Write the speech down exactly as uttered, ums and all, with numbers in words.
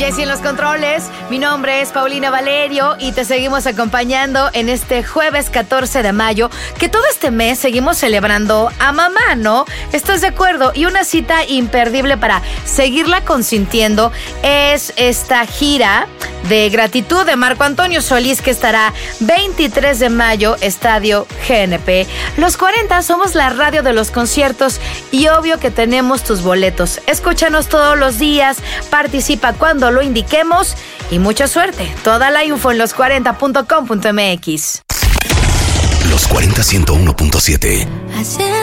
Jessy en los controles. Mi nombre es Paulina Valerio y te seguimos acompañando en este jueves catorce de mayo, que todo este mes seguimos celebrando a mamá, ¿no? ¿Estás de acuerdo? Y una cita imperdible para seguirla consintiendo es esta gira de gratitud de Marco Antonio Solís, que estará veintitrés de mayo, Estadio G N P. Los cuarenta somos la radio de los conciertos y obvio que tenemos tus boletos. Escúchanos todos los días, participa cuando lo indiquemos y mucha suerte. Toda la info en los cuarenta punto com punto m x. Los cuarenta ciento uno punto siete.